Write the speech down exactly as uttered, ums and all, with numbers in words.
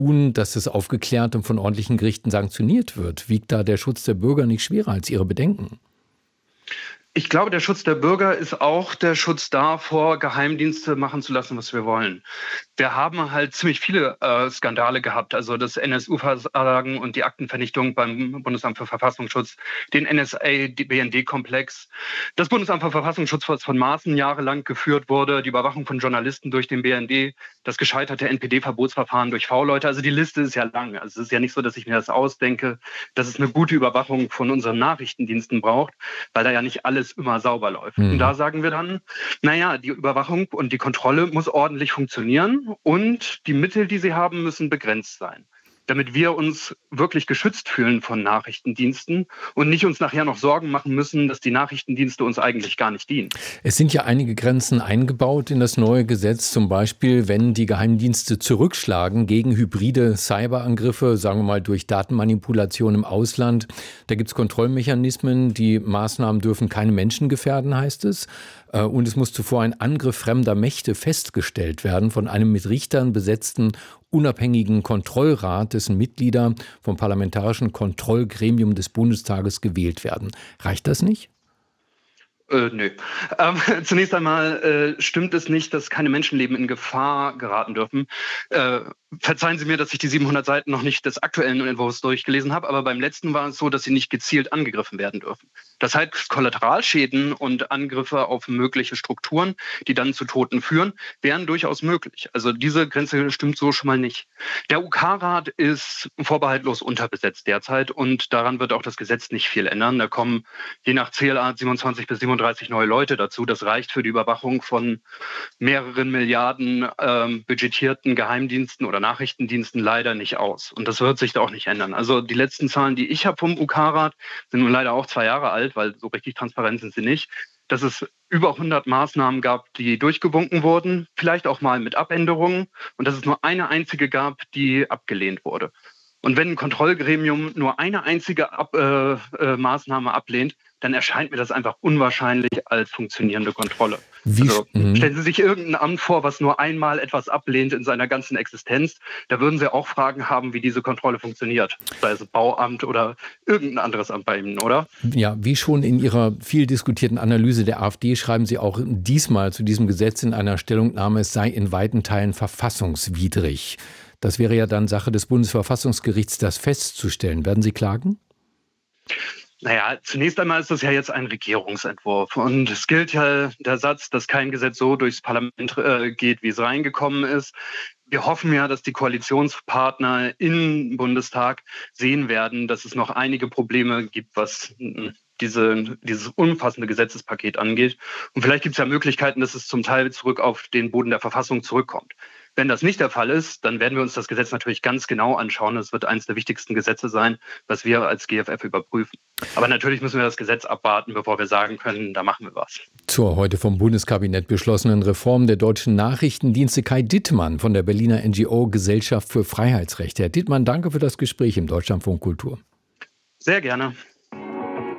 tun, dass es aufgeklärt und von ordentlichen Gerichten sanktioniert wird? Wiegt da der Schutz der Bürger nicht schwerer als Ihre Bedenken? Ich glaube, der Schutz der Bürger ist auch der Schutz davor, Geheimdienste machen zu lassen, was wir wollen. Wir haben halt ziemlich viele äh, Skandale gehabt, also das N S U-Versagen und die Aktenvernichtung beim Bundesamt für Verfassungsschutz, den N S A, die B N D-Komplex, das Bundesamt für Verfassungsschutz, was von Maaßen jahrelang geführt wurde, die Überwachung von Journalisten durch den B N D, das gescheiterte N P D-Verbotsverfahren durch V-Leute. Also die Liste ist ja lang. Also es ist ja nicht so, dass ich mir das ausdenke, dass es eine gute Überwachung von unseren Nachrichtendiensten braucht, weil da ja nicht alles immer sauber läuft. Mhm. Und da sagen wir dann, naja, die Überwachung und die Kontrolle muss ordentlich funktionieren und die Mittel, die sie haben, müssen begrenzt sein, damit wir uns wirklich geschützt fühlen von Nachrichtendiensten und nicht uns nachher noch Sorgen machen müssen, dass die Nachrichtendienste uns eigentlich gar nicht dienen. Es sind ja einige Grenzen eingebaut in das neue Gesetz, zum Beispiel, wenn die Geheimdienste zurückschlagen gegen hybride Cyberangriffe, sagen wir mal durch Datenmanipulation im Ausland. Da gibt es Kontrollmechanismen, die Maßnahmen dürfen keine Menschen gefährden, heißt es. Und es muss zuvor ein Angriff fremder Mächte festgestellt werden von einem mit Richtern besetzten unabhängigen Kontrollrat, dessen Mitglieder vom Parlamentarischen Kontrollgremium des Bundestages gewählt werden. Reicht das nicht? Äh, nö. Ähm, zunächst einmal äh, stimmt es nicht, dass keine Menschenleben in Gefahr geraten dürfen. Äh, verzeihen Sie mir, dass ich die siebenhundert Seiten noch nicht des aktuellen Entwurfs durchgelesen habe, aber beim letzten war es so, dass sie nicht gezielt angegriffen werden dürfen. Das heißt, Kollateralschäden und Angriffe auf mögliche Strukturen, die dann zu Toten führen, wären durchaus möglich. Also diese Grenze stimmt so schon mal nicht. Der U K-Rat ist vorbehaltlos unterbesetzt derzeit und daran wird auch das Gesetz nicht viel ändern. Da kommen je nach Zählart siebenundzwanzig bis siebenunddreißig neue Leute dazu. Das reicht für die Überwachung von mehreren Milliarden ähm, budgetierten Geheimdiensten oder Nachrichtendiensten leider nicht aus. Und das wird sich da auch nicht ändern. Also die letzten Zahlen, die ich habe vom U K-Rat, sind nun leider auch zwei Jahre alt, weil so richtig transparent sind sie nicht, dass es über hundert Maßnahmen gab, die durchgewunken wurden, vielleicht auch mal mit Abänderungen und dass es nur eine einzige gab, die abgelehnt wurde. Und wenn ein Kontrollgremium nur eine einzige Ab- äh, äh, Maßnahme ablehnt, dann erscheint mir das einfach unwahrscheinlich als funktionierende Kontrolle. Wie, also, stellen Sie sich irgendein Amt vor, was nur einmal etwas ablehnt in seiner ganzen Existenz. Da würden Sie auch Fragen haben, wie diese Kontrolle funktioniert. Sei es Bauamt oder irgendein anderes Amt bei Ihnen, oder? Ja, wie schon in Ihrer viel diskutierten Analyse der AfD schreiben Sie auch diesmal zu diesem Gesetz in einer Stellungnahme, es sei in weiten Teilen verfassungswidrig. Das wäre ja dann Sache des Bundesverfassungsgerichts, das festzustellen. Werden Sie klagen? Naja, zunächst einmal ist das ja jetzt ein Regierungsentwurf. Und es gilt ja der Satz, dass kein Gesetz so durchs Parlament äh, geht, wie es reingekommen ist. Wir hoffen ja, dass die Koalitionspartner im Bundestag sehen werden, dass es noch einige Probleme gibt, was diese, dieses umfassende Gesetzespaket angeht. Und vielleicht gibt es ja Möglichkeiten, dass es zum Teil zurück auf den Boden der Verfassung zurückkommt. Wenn das nicht der Fall ist, dann werden wir uns das Gesetz natürlich ganz genau anschauen. Es wird eines der wichtigsten Gesetze sein, was wir als G F F überprüfen. Aber natürlich müssen wir das Gesetz abwarten, bevor wir sagen können, da machen wir was. Zur heute vom Bundeskabinett beschlossenen Reform der deutschen Nachrichtendienste Kai Dittmann von der Berliner N G O Gesellschaft für Freiheitsrechte. Herr Dittmann, danke für das Gespräch im Deutschlandfunk Kultur. Sehr gerne.